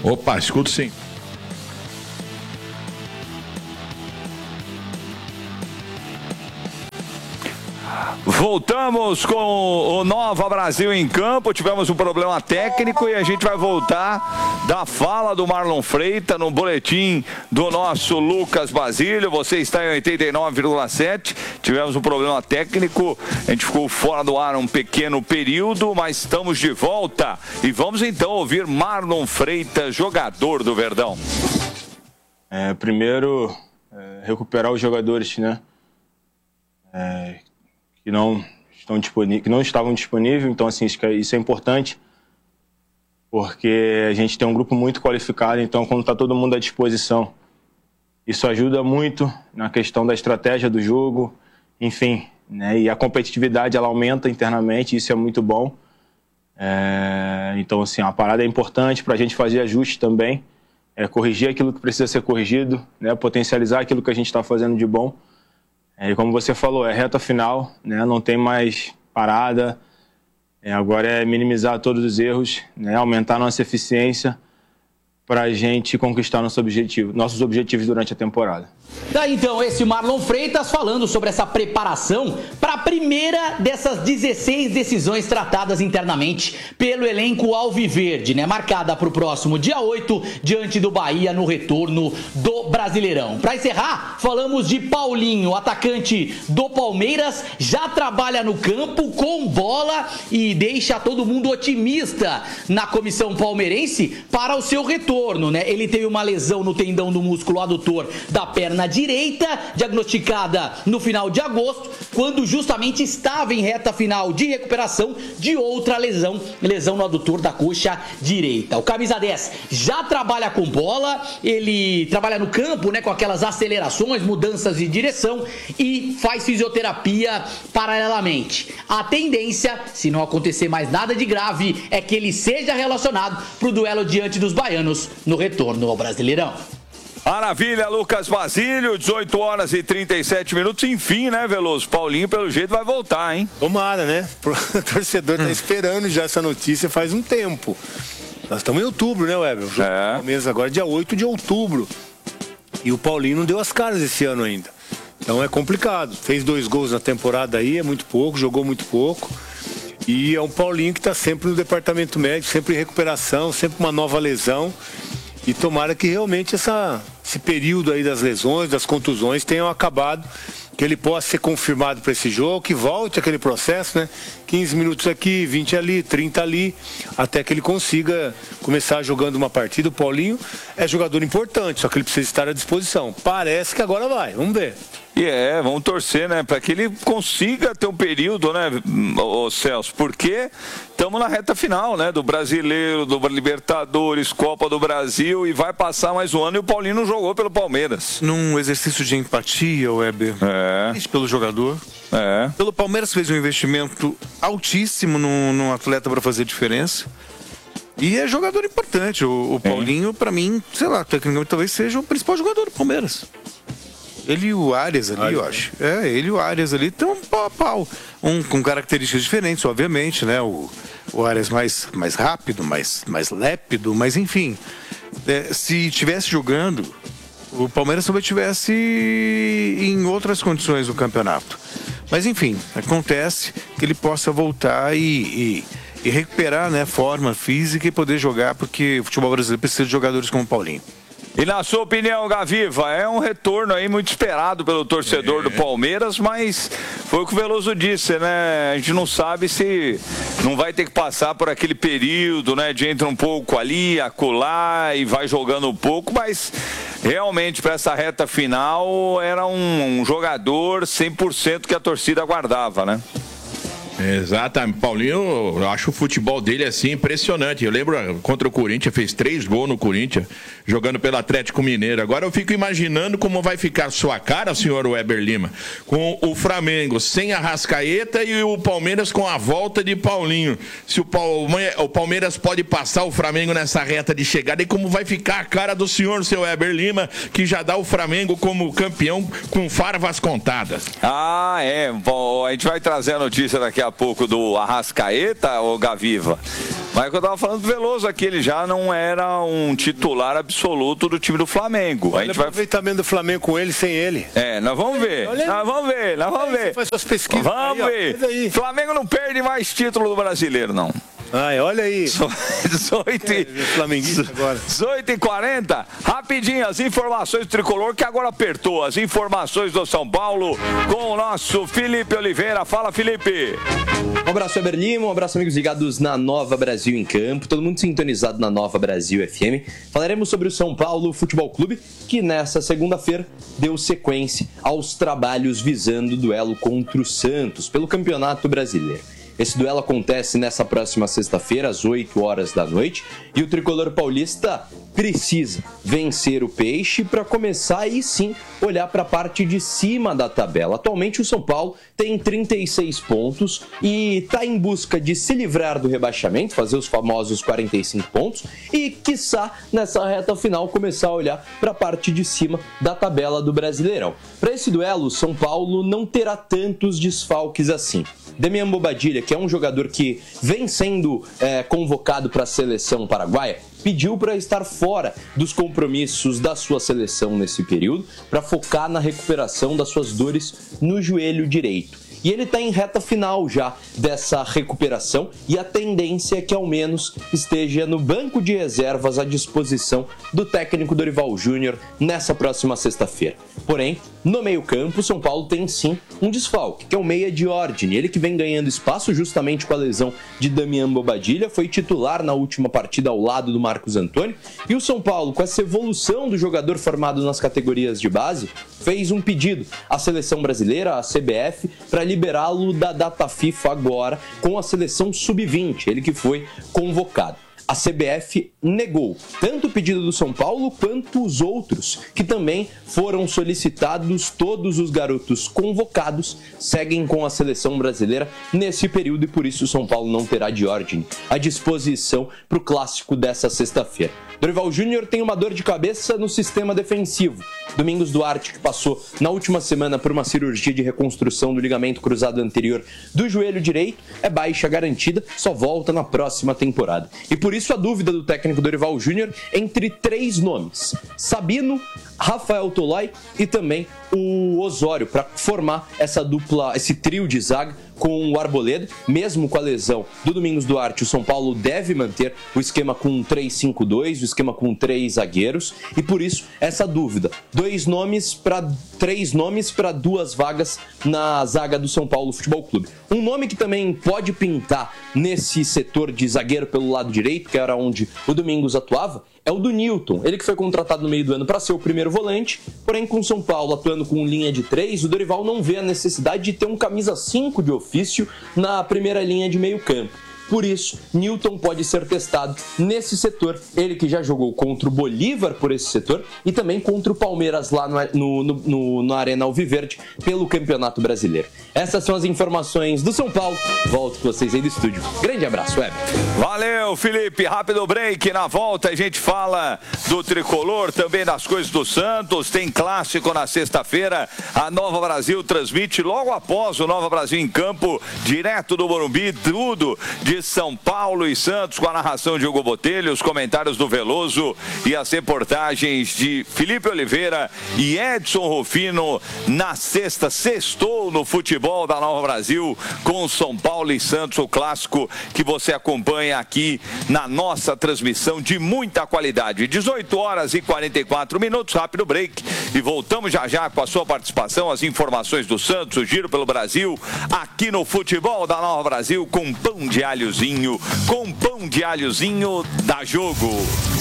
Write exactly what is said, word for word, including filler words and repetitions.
Opa, escuto sim. Voltamos com o Nova Brasil em campo. Tivemos um problema técnico e a gente vai voltar da fala do Marlon Freitas no boletim do nosso Lucas Basílio. Você está em oitenta e nove vírgula sete. Tivemos um problema técnico, a gente ficou fora do ar um pequeno período, mas estamos de volta. E vamos então ouvir Marlon Freitas, jogador do Verdão. É, primeiro, é, recuperar os jogadores, né? É, que não estão disponíveis, que não estavam disponíveis, então assim, isso é importante, porque a gente tem um grupo muito qualificado, então quando está todo mundo à disposição, isso ajuda muito na questão da estratégia do jogo, enfim, né? E a competitividade ela aumenta internamente, isso é muito bom. É, então assim, a parada é importante para a gente fazer ajustes também, é, corrigir aquilo que precisa ser corrigido, né? Potencializar aquilo que a gente está fazendo de bom. E como você falou, é reta final, né? Não tem mais parada, é, agora é minimizar todos os erros, né? Aumentar nossa eficiência para a gente conquistar nosso objetivo, nossos objetivos durante a temporada. Daí então esse Marlon Freitas falando sobre essa preparação para a primeira dessas dezesseis decisões tratadas internamente pelo elenco alviverde, né? Marcada para o próximo dia oito, diante do Bahia no retorno do Brasileirão. Para encerrar, falamos de Paulinho, atacante do Palmeiras, já trabalha no campo com bola e deixa todo mundo otimista na comissão palmeirense para o seu retorno, né? Ele teve uma lesão no tendão do músculo adutor da perna direita, diagnosticada no final de agosto, quando justamente estava em reta final de recuperação de outra lesão, lesão no adutor da coxa direita. O camisa dez já trabalha com bola, ele trabalha no campo, né, com aquelas acelerações, mudanças de direção e faz fisioterapia paralelamente. A tendência, se não acontecer mais nada de grave, é que ele seja relacionado para o duelo diante dos baianos no retorno ao Brasileirão. Maravilha, Lucas Basílio, dezoito horas e trinta e sete minutos, enfim, né, Veloso? Paulinho, pelo jeito, vai voltar, hein? Tomara, né? O torcedor tá esperando já essa notícia faz um tempo. Nós estamos em outubro, né, Weber? O jogo do Palmeiras agora é dia oito de outubro. E o Paulinho não deu as caras esse ano ainda. Então é complicado. Fez dois gols na temporada aí, é muito pouco, jogou muito pouco. E é um Paulinho que está sempre no departamento médico, sempre em recuperação, sempre uma nova lesão. E tomara que realmente essa, esse período aí das lesões, das contusões tenham acabado, que ele possa ser confirmado para esse jogo, que volte aquele processo, né? quinze minutos aqui, vinte ali, trinta ali, até que ele consiga começar jogando uma partida. O Paulinho é jogador importante, só que ele precisa estar à disposição. Parece que agora vai, vamos ver. E é, vamos torcer, né, para que ele consiga ter um período, né, ô Celso, porque estamos na reta final, né, do Brasileiro, do Libertadores, Copa do Brasil, e vai passar mais um ano e o Paulinho não jogou pelo Palmeiras. Num exercício de empatia, Weber, é. pelo jogador, é. pelo Palmeiras fez um investimento altíssimo num, num atleta para fazer diferença. E é jogador importante. O, o Paulinho, para mim, sei lá, tecnicamente talvez seja o principal jogador do Palmeiras. Ele e o Arias ali, Arias, eu acho. É, ele e o Arias ali estão pau a pau. Um com características diferentes, obviamente, né? O, o Arias mais, mais rápido, mais, mais lépido, mas enfim. É, se estivesse jogando, o Palmeiras talvez estivesse em outras condições do campeonato. Mas enfim, acontece que ele possa voltar e, e, e recuperar, né, forma física e poder jogar, porque o futebol brasileiro precisa de jogadores como o Paulinho. E na sua opinião, Gaviva, é um retorno aí muito esperado pelo torcedor é. do Palmeiras, mas foi o que o Veloso disse, né? A gente não sabe se não vai ter que passar por aquele período, né? De entra um pouco ali, acolá e vai jogando um pouco, mas realmente para essa reta final era um, um jogador cem por cento que a torcida aguardava, né? Exatamente, Paulinho, eu acho o futebol dele assim impressionante. Eu lembro contra o Corinthians, fez três gols no Corinthians, jogando pelo Atlético Mineiro. Agora eu fico imaginando como vai ficar sua cara, senhor Weber Lima, com o Flamengo sem a Arrascaeta e o Palmeiras com a volta de Paulinho. Se o, Palme... o Palmeiras pode passar o Flamengo nessa reta de chegada, e como vai ficar a cara do senhor, seu Weber Lima, que já dá o Flamengo como campeão com farvas contadas. Ah, é. Bom, a gente vai trazer a notícia daqui a a pouco do Arrascaeta, ô Gaviva. Mas que eu tava falando do Veloso aqui, ele já não era um titular absoluto do time do Flamengo. Olha a gente vai aproveitamento do Flamengo com ele, sem ele. É, nós vamos ver. Olha, nós vamos ver, nós vamos ver. Faz suas pesquisas. Vamos aí, ver. Aí. Flamengo não perde mais título do brasileiro, não. Ai, olha aí. dezoito e quarenta. Rapidinho, as informações do Tricolor, que agora apertou. As informações do São Paulo com o nosso Felipe Oliveira. Fala, Felipe. Um abraço, Eber Lima. Um abraço, amigos ligados na Nova Brasil em Campo. Todo mundo sintonizado na Nova Brasil F M. Falaremos sobre o São Paulo Futebol Clube, que nessa segunda-feira deu sequência aos trabalhos visando o duelo contra o Santos pelo Campeonato Brasileiro. Esse duelo acontece nessa próxima sexta-feira, às oito horas da noite, e o tricolor paulista precisa vencer o Peixe para começar aí sim olhar para a parte de cima da tabela. Atualmente o São Paulo tem trinta e seis pontos e está em busca de se livrar do rebaixamento, fazer os famosos quarenta e cinco pontos e, quiçá, nessa reta final começar a olhar para a parte de cima da tabela do Brasileirão. Para esse duelo, o São Paulo não terá tantos desfalques assim. Damian Bobadilla, que é um jogador que vem sendo é, convocado para a seleção paraguaia, pediu para estar fora dos compromissos da sua seleção nesse período, para focar na recuperação das suas dores no joelho direito. E ele está em reta final já dessa recuperação e a tendência é que ao menos esteja no banco de reservas à disposição do técnico Dorival Júnior nessa próxima sexta-feira. Porém, no meio-campo, o São Paulo tem sim um desfalque, que é o meia Diordini. Ele que vem ganhando espaço justamente com a lesão de Damian Bobadilla, foi titular na última partida ao lado do Marcos Antônio. E o São Paulo, com essa evolução do jogador formado nas categorias de base, fez um pedido à seleção brasileira, à C B F, para liberá-lo da data FIFA agora com a seleção sub vinte, ele que foi convocado. A C B F negou tanto o pedido do São Paulo quanto os outros, que também foram solicitados. Todos os garotos convocados seguem com a seleção brasileira nesse período e por isso o São Paulo não terá Diordini à disposição para o clássico dessa sexta-feira. Dorival Júnior tem uma dor de cabeça no sistema defensivo. Domingos Duarte, que passou na última semana por uma cirurgia de reconstrução do ligamento cruzado anterior do joelho direito, é baixa garantida, só volta na próxima temporada. E por isso a dúvida do técnico Dorival Júnior entre três nomes: Sabino, Rafael Tolói e também o Osório, para formar essa dupla, esse trio de zaga com o Arboleda. Mesmo com a lesão do Domingos Duarte, o São Paulo deve manter o esquema com três cinco dois, o esquema com três zagueiros, e por isso essa dúvida. Dois nomes para três nomes para duas vagas na zaga do São Paulo Futebol Clube. Um nome que também pode pintar nesse setor de zagueiro pelo lado direito, que era onde o Domingos atuava, é o do Newton. Ele que foi contratado no meio do ano para ser o primeiro volante, porém com o São Paulo atuando com linha de três, o Dorival não vê a necessidade de ter um camisa cinco de ofício na primeira linha de meio campo. Por isso, Newton pode ser testado nesse setor, ele que já jogou contra o Bolívar por esse setor e também contra o Palmeiras lá no, no, no, na Arena Alviverde pelo Campeonato Brasileiro. Essas são as informações do São Paulo. Volto com vocês aí do estúdio. Grande abraço, Web. Valeu, Felipe. Rápido break. Na volta a gente fala do Tricolor, também das coisas do Santos. Tem clássico na sexta-feira. A Nova Brasil transmite logo após o Nova Brasil em Campo, direto do Morumbi, tudo de São Paulo e Santos, com a narração de Hugo Botelho, os comentários do Veloso e as reportagens de Felipe Oliveira e Edson Rufino na sexta. Sextou no futebol da Nova Brasil com São Paulo e Santos, o clássico que você acompanha aqui na nossa transmissão de muita qualidade. dezoito horas e quarenta e quatro minutos, rápido break e voltamos já já com a sua participação, as informações do Santos, o giro pelo Brasil, aqui no futebol da Nova Brasil com pão de alhozinho, com pão de alhozinho da Jogo.